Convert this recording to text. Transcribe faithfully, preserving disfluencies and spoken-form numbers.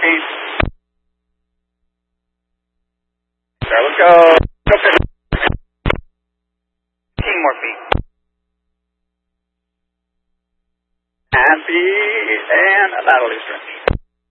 feet. There, let's go. fifteen more feet. And feet, and a lateral stretch.